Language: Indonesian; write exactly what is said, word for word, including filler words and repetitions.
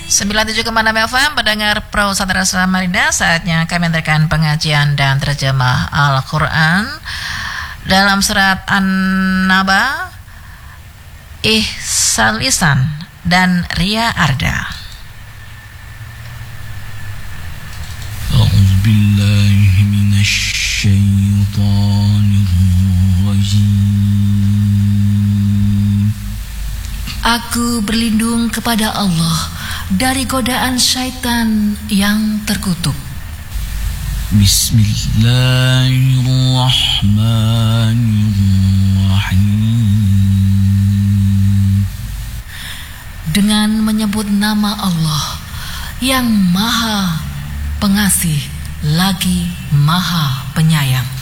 sembilan puluh tujuh koma enam F M, pendengar Pro Saudara Samarinda, saatnya kami hadirkan pengajian dan terjemah Al-Quran dalam surat An-Naba, Ihsan Lisan dan Ria Arda. A'udzu billahi minasy syaithanir rajim. Aku berlindung kepada Allah dari godaan syaitan yang terkutuk. Bismillahirrahmanirrahim. Dengan menyebut nama Allah yang Maha Pengasih lagi Maha Penyayang.